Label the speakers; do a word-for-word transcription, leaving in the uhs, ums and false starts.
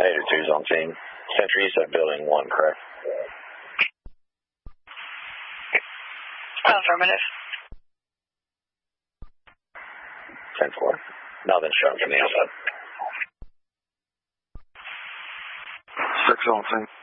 Speaker 1: eight oh two's on scene. Century, you said building one, correct?
Speaker 2: Affirmative.
Speaker 1: ten four. Nothing shown from the outside.
Speaker 3: Six on scene.